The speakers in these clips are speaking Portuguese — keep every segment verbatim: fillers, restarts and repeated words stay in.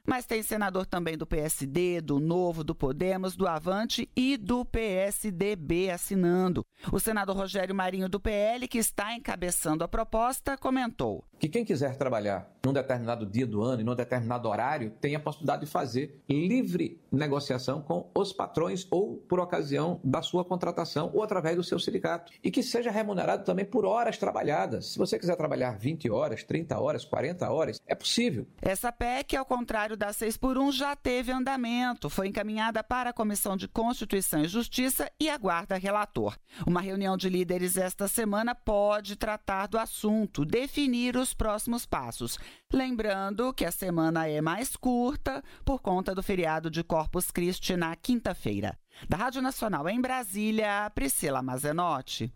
Mas tem senador também do P S D, do Novo, do Podemos, do Avante e do P S D B assinando. O senador Rogério Marinho, do P L, que está encabeçando a proposta, comentou que quem quiser trabalhar num determinado dia do ano e num determinado horário tem a possibilidade de fazer livre negociação com os patrões ou por ocasião da sua contratação ou através do seu sindicato. E que seja remunerado também por horas trabalhadas. Se você quiser trabalhar vinte horas, trinta horas, quarenta horas, é possível. Essa P E C, ao contrário da seis por um, já teve andamento. Foi encaminhada para a Comissão de Constituição e Justiça e aguarda relator. Uma reunião de líderes esta semana pode tratar do assunto, definir os próximos passos. Lembrando que a semana é mais curta por conta do feriado de Corpus Christi na quinta-feira. Da Rádio Nacional em Brasília, Priscila Mazenotti.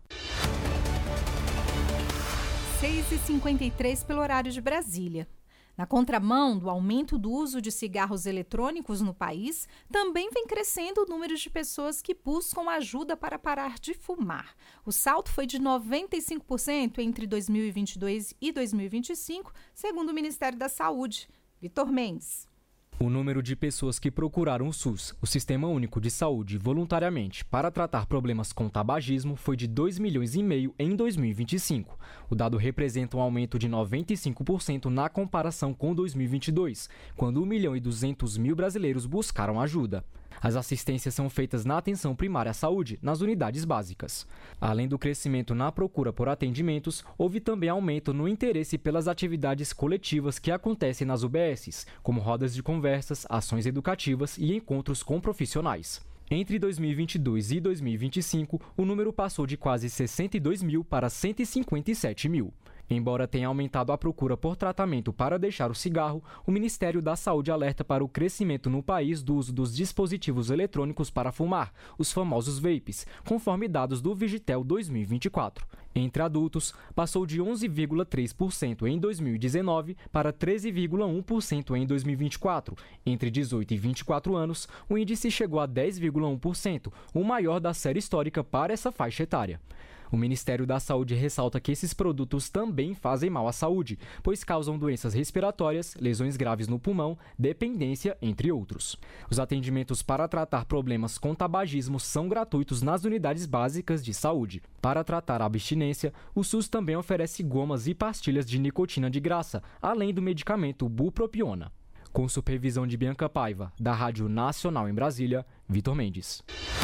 seis e cinquenta e três pelo horário de Brasília. Na contramão do aumento do uso de cigarros eletrônicos no país, também vem crescendo o número de pessoas que buscam ajuda para parar de fumar. O salto foi de noventa e cinco por cento entre dois mil e vinte e dois e dois mil e vinte e cinco, segundo o Ministério da Saúde. Vitor Mendes. O número de pessoas que procuraram o SUS, o Sistema Único de Saúde, voluntariamente para tratar problemas com tabagismo foi de dois milhões e meio em dois mil e vinte e cinco. O dado representa um aumento de noventa e cinco por cento na comparação com dois mil e vinte e dois, quando um milhão e duzentos mil brasileiros buscaram ajuda. As assistências são feitas na atenção primária à saúde, nas unidades básicas. Além do crescimento na procura por atendimentos, houve também aumento no interesse pelas atividades coletivas que acontecem nas U B Ss, como rodas de conversas, ações educativas e encontros com profissionais. Entre dois mil e vinte e dois e dois mil e vinte e cinco, o número passou de quase sessenta e dois mil para cento e cinquenta e sete mil. Embora tenha aumentado a procura por tratamento para deixar o cigarro, o Ministério da Saúde alerta para o crescimento no país do uso dos dispositivos eletrônicos para fumar, os famosos vapes, conforme dados do Vigitel dois mil e vinte e quatro. Entre adultos, passou de onze vírgula três por cento em dois mil e dezenove para treze vírgula um por cento em dois mil e vinte e quatro. Entre dezoito e vinte e quatro anos, o índice chegou a dez vírgula um por cento, o maior da série histórica para essa faixa etária. O Ministério da Saúde ressalta que esses produtos também fazem mal à saúde, pois causam doenças respiratórias, lesões graves no pulmão, dependência, entre outros. Os atendimentos para tratar problemas com tabagismo são gratuitos nas unidades básicas de saúde. Para tratar a abstinência, o SUS também oferece gomas e pastilhas de nicotina de graça, além do medicamento bupropiona. Com supervisão de Bianca Paiva, da Rádio Nacional em Brasília, Vitor Mendes.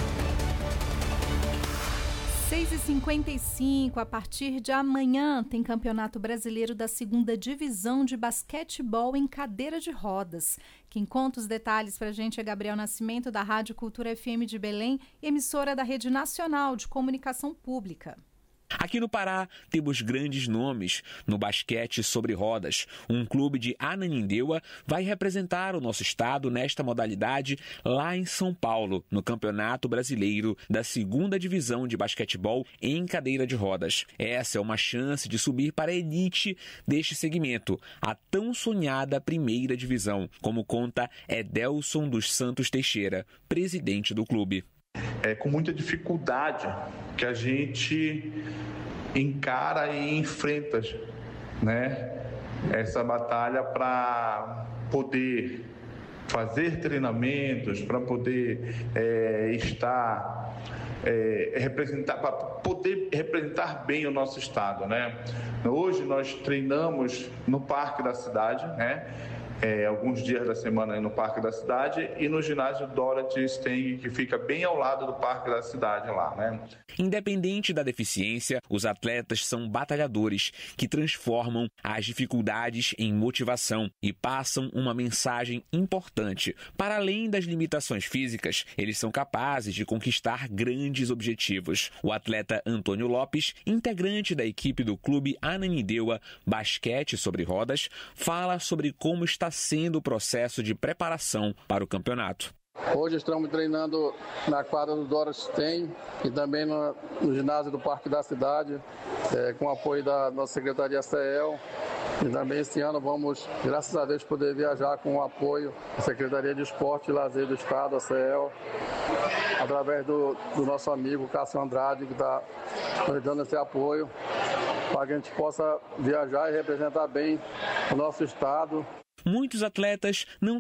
seis e cinquenta e cinco, a partir de amanhã tem Campeonato Brasileiro da segunda Divisão de Basquetebol em cadeira de rodas. Quem conta os detalhes para a gente é Gabriel Nascimento, da Rádio Cultura F M de Belém, emissora da Rede Nacional de Comunicação Pública. Aqui no Pará, temos grandes nomes no basquete sobre rodas. Um clube de Ananindeua vai representar o nosso estado nesta modalidade lá em São Paulo, no Campeonato Brasileiro da segunda Divisão de Basquetebol em cadeira de rodas. Essa é uma chance de subir para a elite deste segmento, a tão sonhada primeira divisão, como conta Edelson dos Santos Teixeira, presidente do clube. É com muita dificuldade que a gente encara e enfrenta, né, essa batalha para poder fazer treinamentos, para poder é, estar, é, representar, para poder representar bem o nosso estado, né? Hoje nós treinamos no Parque da Cidade, né? É, alguns dias da semana no Parque da Cidade e no ginásio Dorothy Steng, que fica bem ao lado do Parque da Cidade lá, né? Independente da deficiência, os atletas são batalhadores que transformam as dificuldades em motivação e passam uma mensagem importante. Para além das limitações físicas, eles são capazes de conquistar grandes objetivos. O atleta Antônio Lopes, integrante da equipe do Clube Ananindeua Basquete sobre Rodas, fala sobre como está sendo o processo de preparação para o campeonato. Hoje estamos treinando na quadra do Dorothy Steng e também no, no ginásio do Parque da Cidade, é, com o apoio da nossa Secretaria C E L. E também este ano vamos, graças a Deus, poder viajar com o apoio da Secretaria de Esporte e Lazer do Estado, a C E L, através do, do nosso amigo Cássio Andrade, que está nos dando esse apoio, para que a gente possa viajar e representar bem o nosso estado. Muitos atletas não